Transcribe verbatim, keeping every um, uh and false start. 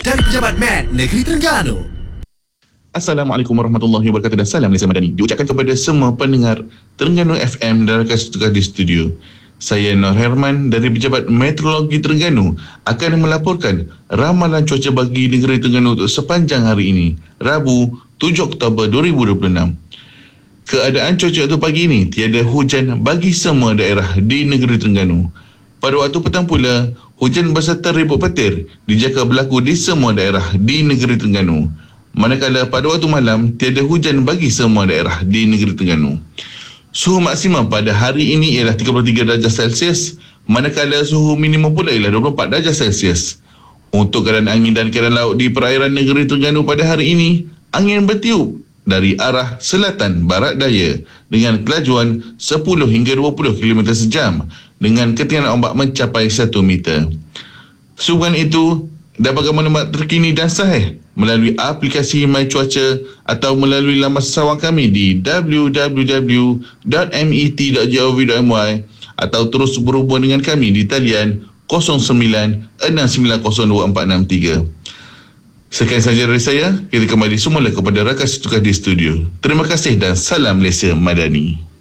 dari Pejabat Med Negeri Terengganu. Assalamualaikum warahmatullahi wabarakatuh dan salam Malaysia Madani diucapkan kepada semua pendengar Terengganu F M dan rakan setugas di studio. Saya Nur Herman dari Pejabat Meteorologi Terengganu akan melaporkan ramalan cuaca bagi negeri Terengganu untuk sepanjang hari ini, Rabu tujuh Oktober dua ribu dua puluh enam. Keadaan cuaca untuk pagi ini tiada hujan bagi semua daerah di negeri Terengganu. Pada waktu petang pula, hujan berserta ribut petir dijangka berlaku di semua daerah di negeri Terengganu. Manakala pada waktu malam, tiada hujan bagi semua daerah di negeri Terengganu. Suhu maksimum pada hari ini ialah tiga puluh tiga darjah Celsius, manakala suhu minimum pula ialah dua puluh empat darjah Celsius. Untuk keadaan angin dan keadaan laut di perairan negeri Terengganu pada hari ini, angin bertiup dari arah selatan barat daya dengan kelajuan sepuluh hingga dua puluh kilometer sejam dengan ketinggian ombak mencapai satu meter. Sehubungan itu, dapatkan maklumat terkini dan sahih melalui aplikasi My Cuaca atau melalui laman sawang kami di w w w dot met dot gov dot my atau terus berhubung dengan kami di talian kosong sembilan enam sembilan kosong dua empat enam tiga. Sekian sahaja dari saya. Kita kembali semula kepada rakan setugas di studio. Terima kasih dan salam Malaysia Madani.